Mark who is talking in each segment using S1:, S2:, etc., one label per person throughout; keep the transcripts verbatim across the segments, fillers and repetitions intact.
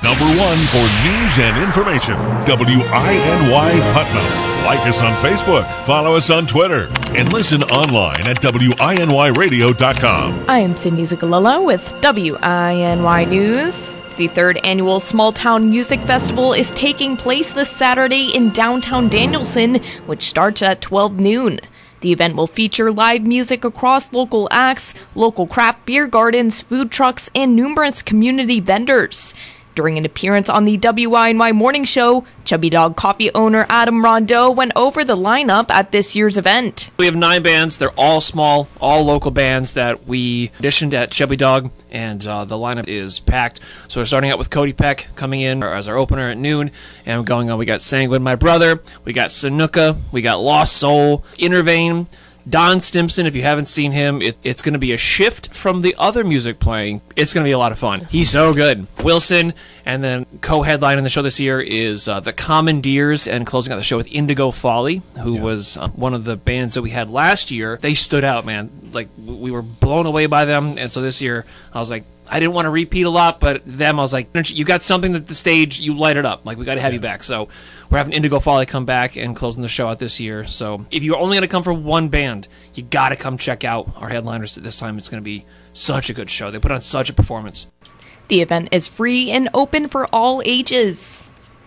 S1: Number one for news and information, W I N Y Putnam. Like us on Facebook, follow us on Twitter, and listen online at W I N Y radio dot com.
S2: I am Cindy Zagalilla with W I N Y News. The third annual Small Town Music Festival is taking place this Saturday in downtown Danielson, which starts at twelve noon. The event will feature live music across local acts, local craft beer gardens, food trucks, and numerous community vendors. During an appearance on the W I N Y Morning Show, Chubby Dog Coffee owner Adam Rondeau went over the lineup at this year's event.
S3: We have nine bands. They're all small, all local bands that we auditioned at Chubby Dog, and uh, the lineup is packed. So we're starting out with Cody Peck coming in as our opener at noon, and going on we got Sanguine My Brother, we got Sanuka, we got Lost Soul, Intervane, Don Stimson. If you haven't seen him, it, it's going to be a shift from the other music playing. It's going to be a lot of fun. He's so good. Wilson, and then co-headlining the show this year is uh, the Commandeers, and closing out the show with Indigo Folly, who yeah. was uh, one of the bands that we had last year. They stood out, man. Like, we were blown away by them, and so this year I was like, I didn't want to repeat a lot, but them, I was like, you got something that the stage, you light it up. Like, we got to have yeah. you back. So we're having Indigo Folly come back and closing the show out this year. So if you're only going to come for one band, you got to come check out our headliners this time. It's going to be such a good show. They put on such a performance.
S2: The event is free and open for all ages.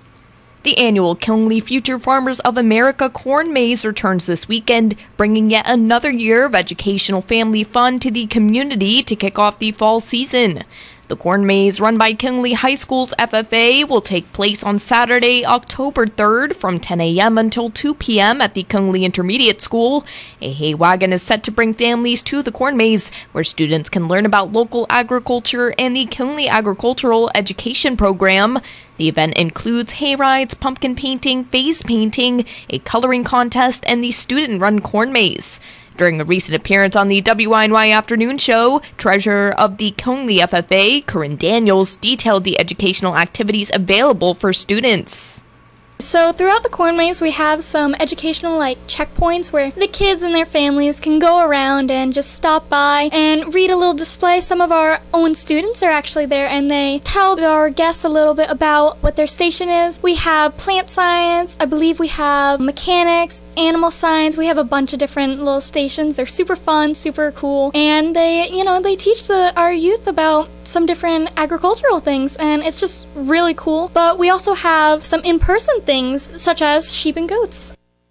S2: The annual Kinley Future Farmers of America Corn Maze returns this weekend, bringing yet another year of educational family fun to the community to kick off the fall season. The Corn Maze, run by Kinley High School's F F A, will take place on Saturday, October third from ten a.m. until two p.m. at the Kinley Intermediate School. A hay wagon is set to bring families to the Corn Maze, where students can learn about local agriculture and the Kinley Agricultural Education Program. The event includes hay rides, pumpkin painting, vase painting, a coloring contest, and the student-run Corn Maze. During a recent appearance on the W I N Y Afternoon Show, Treasurer of the Kinley F F A, Corinne Daniels, detailed the educational activities available for students.
S4: So throughout the Corn Maze, we have some educational like checkpoints where the kids and their families can go around and just stop by and read a little display. Some of our own students are actually there, and they tell our guests a little bit about what their station is. We have plant science, I believe we have mechanics, animal science. We have a bunch of different little stations. They're super fun, super cool, and they, you know, they teach the, our youth about some different agricultural things, and it's just really cool. But we also have some in-person things, such as sheep and goats.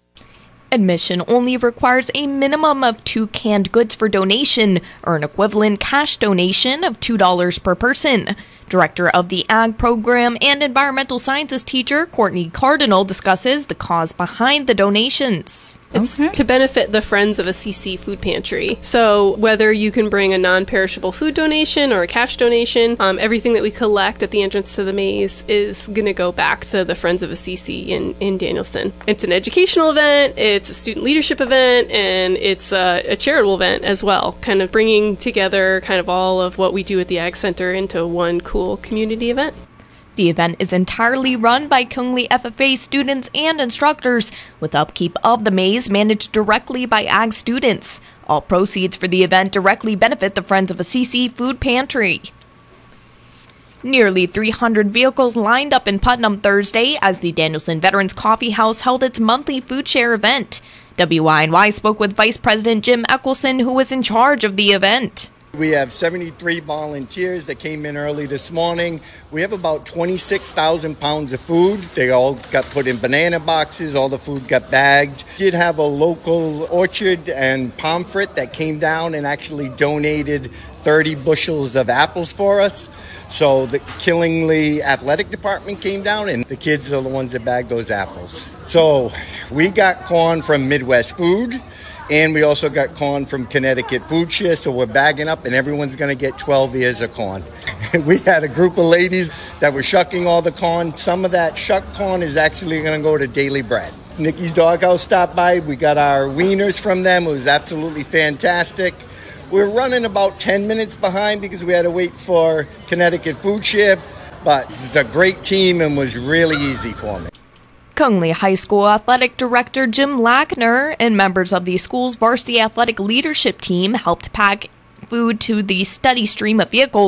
S2: Admission only requires a minimum of two canned goods for donation, or an equivalent cash donation of two dollars per person. Director of the Ag Program and Environmental Sciences teacher Courtney Cardinal discusses the cause behind the donations.
S5: It's
S2: okay.
S5: to benefit the Friends of Assisi Food Pantry. So whether you can bring a non-perishable food donation or a cash donation, um, everything that we collect at the entrance to the maze is going to go back to the Friends of Assisi in, in Danielson. It's an educational event, it's a student leadership event, and it's a, a charitable event as well, kind of bringing together kind of all of what we do at the Ag Center into one cool community event.
S2: The event is entirely run by Kinley F F A students and instructors, with upkeep of the maze managed directly by Ag students. All proceeds for the event directly benefit the Friends of Assisi Food Pantry. Nearly three hundred vehicles lined up in Putnam Thursday as the Danielson Veterans Coffee House held its monthly food share event. W I N Y spoke with Vice President Jim Eckelson, who was in charge of the event.
S6: We have seventy-three volunteers that came in early this morning. We have about twenty-six thousand pounds of food. They all got put in banana boxes. All the food got bagged. Did have a local orchard and Pomfret that came down and actually donated thirty bushels of apples for us. So the Killingly Athletic Department came down, and the kids are the ones that bagged those apples. So we got corn from Midwest Food. And we also got corn from Connecticut Food Share, so we're bagging up, and everyone's going to get twelve ears of corn. We had a group of ladies that were shucking all the corn. Some of that shucked corn is actually going to go to Daily Bread. Nikki's Doghouse stopped by. We got our wieners from them. It was absolutely fantastic. We're running about ten minutes behind because we had to wait for Connecticut Food Share, but it's a great team and was really easy for me.
S2: Kinley High School Athletic Director Jim Lackner and members of the school's varsity athletic leadership team helped pack food to the steady stream of vehicles.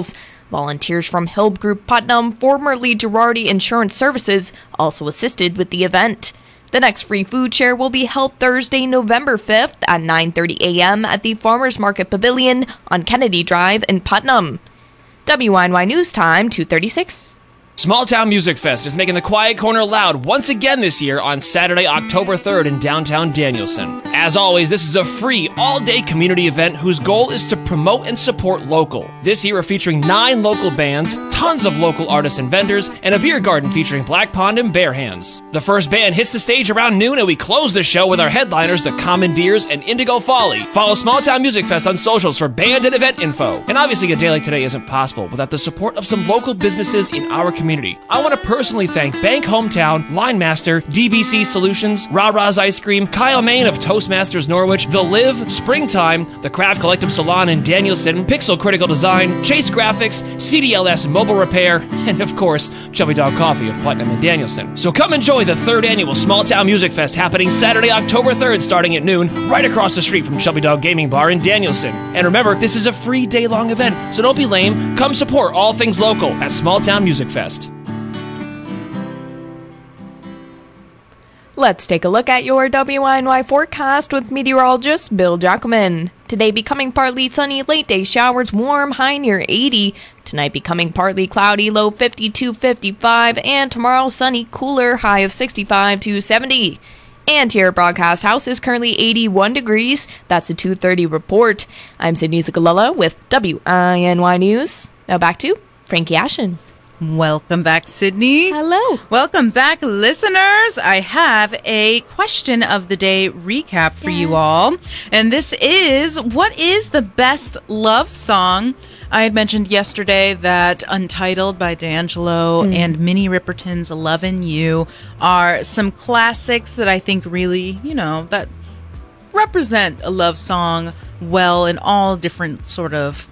S2: Volunteers from Hill Group Putnam, formerly Girardi Insurance Services, also assisted with the event. The next free food share will be held Thursday, November fifth at nine thirty a.m. at the Farmers Market Pavilion on Kennedy Drive in Putnam. W I N Y News Time, two thirty-six.
S3: Small Town Music Fest is making the Quiet Corner loud once again this year on Saturday, October third in downtown Danielson. As always, this is a free, all-day community event whose goal is to promote and support local. This year we're featuring nine local bands, tons of local artists and vendors, and a beer garden featuring Black Pond and Bare Hands. The first band hits the stage around noon, and we close the show with our headliners, the Commandeers and Indigo Folly. Follow Small Town Music Fest on socials for band and event info. And obviously a day like today isn't possible without the support of some local businesses in our community. I want to personally thank Bank Hometown, Line Master, D B C Solutions, Ra Ra's Ice Cream, Kyle Main of Toastmasters Norwich, The Live, Springtime, The Craft Collective Salon in Danielson, Pixel Critical Design, Chase Graphics, C D L S Mobile Repair, and of course, Chubby Dog Coffee of Putnam and Danielson. So come enjoy the third annual Small Town Music Fest happening Saturday, October third, starting at noon, right across the street from Chubby Dog Gaming Bar in Danielson. And remember, this is a free day-long event, so don't be lame. Come support all things local at Small Town Music Fest.
S2: Let's take a look at your W I N Y forecast with meteorologist Bill Jackelman. Today becoming partly sunny, late day showers, warm, high near eighty. Tonight becoming partly cloudy, low fifty-two, fifty-five. And tomorrow sunny, cooler, high of sixty-five to seventy. And here at Broadcast House is currently eighty-one degrees. That's a two thirty report. I'm Sydney Zagalella with W I N Y News. Now back to Frankie Ashen.
S7: Welcome back, Sydney.
S2: Hello.
S7: Welcome back, listeners. I have a question of the day recap for yes. you all. And this is, what is the best love song? I had mentioned yesterday that Untitled by D'Angelo mm. and Minnie Riperton's Lovin' You are some classics that I think really, you know, that represent a love song well in all different sort of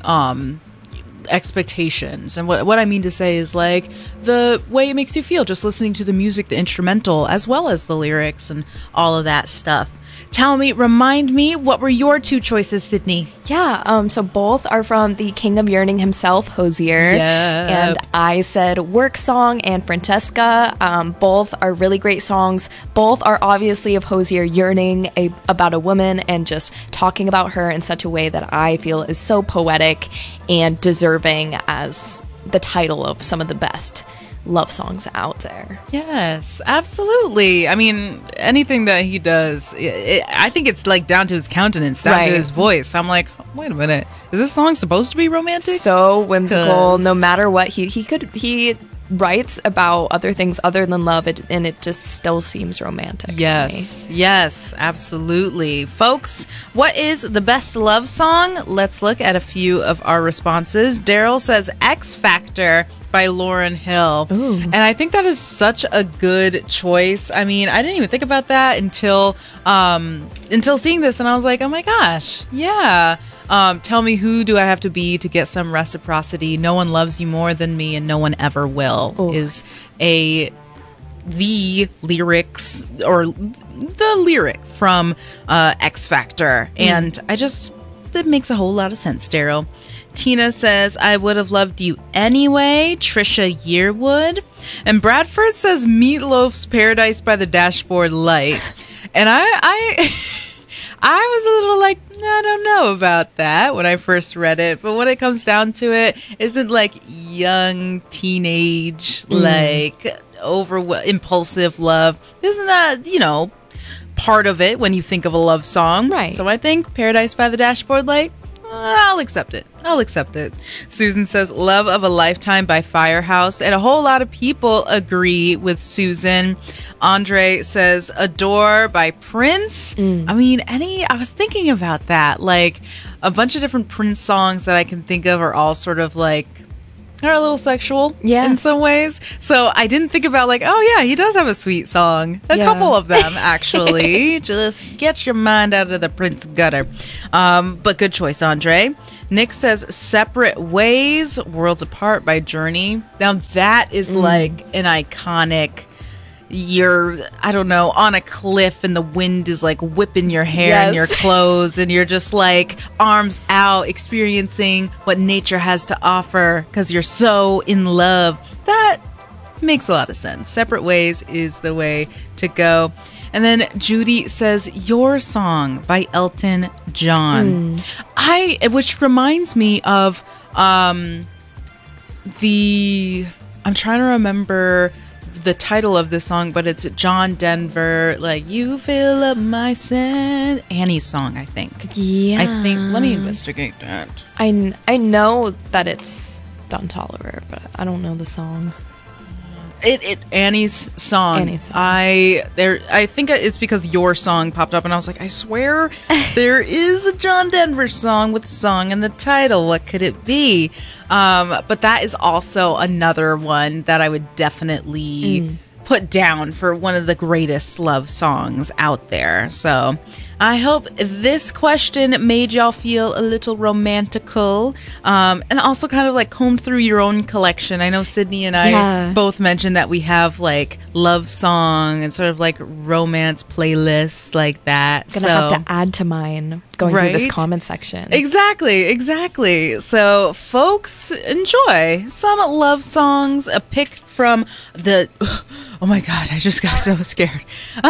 S7: um expectations. And what what I mean to say is, like, the way it makes you feel just listening to the music, the instrumental, as well as the lyrics and all of that stuff. Tell me, remind me, what were your two choices, Sydney?
S2: Yeah, um, so both are from the King of Yearning himself, Hozier.
S7: Yeah.
S2: And I said Work Song and Francesca. Um, both are really great songs. Both are obviously of Hozier yearning a, about a woman and just talking about her in such a way that I feel is so poetic and deserving as the title of some of the best love songs out there.
S7: Yes, absolutely. I mean, anything that he does, it, it, I think it's like down to his countenance, down
S2: right.
S7: to his voice. I'm like, wait a minute, is this song supposed to be romantic?
S2: So whimsical. No matter what, he he could he writes about other things other than love, it, and it just still seems romantic.
S7: Yes,
S2: to me.
S7: Yes, absolutely, folks. What is the best love song? Let's look at a few of our responses. Daryl says X Factor by Lauryn Hill.
S2: Ooh.
S7: And I think that is such a good choice. I mean, I didn't even think about that until um, until seeing this, and I was like, oh my gosh, yeah. Um, tell me, who do I have to be to get some reciprocity? No one loves you more than me, and no one ever will. Ooh. Is a the lyrics or the lyric from uh, X Factor, mm. and I just that makes a whole lot of sense, Daryl. Tina says, I would have loved you anyway, Trisha Yearwood. And Bradford says Meatloaf's Paradise by the Dashboard Light. And I I I was a little like, no, I don't know about that when I first read it. But when it comes down to it, isn't like young teenage, mm. like over impulsive love, isn't that, you know, part of it when you think of a love song?
S2: Right.
S7: So I think Paradise by the Dashboard Light, I'll accept it. I'll accept it. Susan says Love of a Lifetime by Firehouse, and a whole lot of people agree with Susan. Andre says Adore by Prince. Mm. I mean, any, I was thinking about that. Like, a bunch of different Prince songs that I can think of are all sort of like, they're a little sexual
S2: yeah.
S7: in some ways. So I didn't think about like, oh yeah, he does have a sweet song. A yeah. couple of them, actually. Just get your mind out of the Prince gutter. Um, but good choice, Andre. Nick says Separate Ways, Worlds Apart by Journey. Now that is mm. like an iconic, you're, I don't know, on a cliff and the wind is like whipping your hair
S2: Yes.
S7: and your clothes, and you're just like arms out, experiencing what nature has to offer because you're so in love. That makes a lot of sense. Separate Ways is the way to go. And then Judy says, Your Song by Elton John.
S2: Mm.
S7: I, which reminds me of um, the, I'm trying to remember the title of this song, but it's John Denver, like, you fill up my sand. Annie's song, I think.
S2: Yeah.
S7: I think, let me investigate that.
S2: I, kn- I know that it's Don Toliver, but I don't know the song.
S7: It, it Annie's song.
S2: Annie's song.
S7: I there. I think it's because Your Song popped up, and I was like, I swear there is a John Denver song with song in the title. What could it be? Um, but that is also another one that I would definitely
S2: Mm.
S7: put down for one of the greatest love songs out there. So I hope this question made y'all feel a little romantical, um, and also kind of like combed through your own collection. I know Sydney and I
S2: Yeah.
S7: both mentioned that we have like love song and sort of like romance playlists like that.
S2: Gonna
S7: so.
S2: have to add to mine going through this
S7: Right?
S2: comment section.
S7: Exactly, exactly. So, folks, enjoy some love songs, a pick from the... Oh my God, I just got so scared.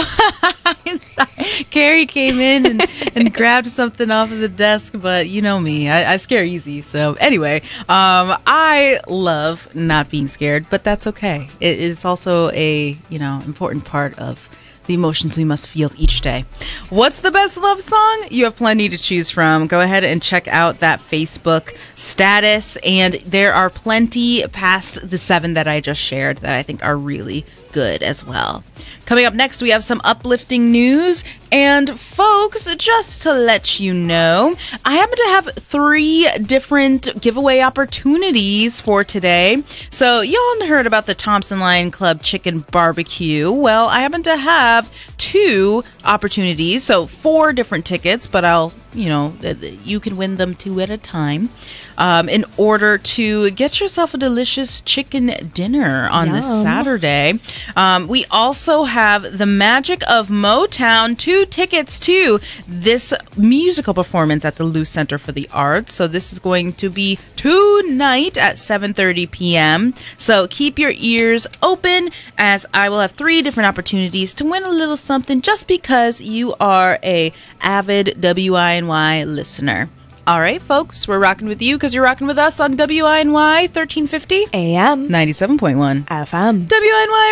S7: Carrie came in and, and grabbed something off of the desk, but you know me, I, I scare easy. So anyway, um, I love not being scared, but that's okay. It is also a, you know, important part of the emotions we must feel each day. What's the best love song? You have plenty to choose from. Go ahead and check out that Facebook status, and there are plenty past the seven that I just shared that I think are really good as well. Coming up next, we have some uplifting news. And folks, just to let you know, I happen to have three different giveaway opportunities for today. So y'all heard about the Thompson Lion Club Chicken Barbecue. Well, I happen to have two opportunities. So four different tickets, but I'll, you know, you can win them two at a time. Um, in order to get yourself a delicious chicken dinner on this
S2: Yum.
S7: Saturday. Um, we also have The Magic of Motown, two tickets to this musical performance at the Luce Center for the Arts. So this is going to be tonight at seven thirty p.m. So keep your ears open, as I will have three different opportunities to win a little something just because you are a avid W I N Y listener. All right, folks, we're rocking with you because you're rocking with us on W I N Y thirteen fifty
S2: A M
S7: ninety-seven point one
S2: F M.
S7: W I N Y